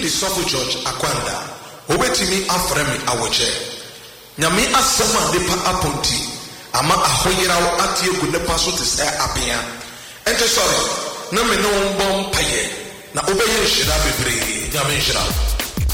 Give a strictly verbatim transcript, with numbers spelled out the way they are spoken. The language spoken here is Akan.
the Suffer Church Akwanda. Obetimi afremi awoche. Nyame asema nipa aponti. Ama ahoyera wo atie gu nipa so te se apia. Ente sorry. Na me no mbom paye. Na obeye shira bebre. Nyame shira.